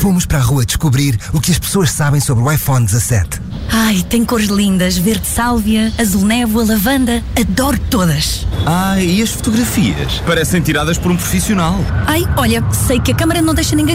Fomos para a rua descobrir o que as pessoas sabem sobre o iPhone 17. Ai, tem cores lindas. Verde sálvia, azul névoa, lavanda. Adoro todas. E as fotografias? Parecem tiradas por um profissional. Ai, olha, sei que a câmara não deixa ninguém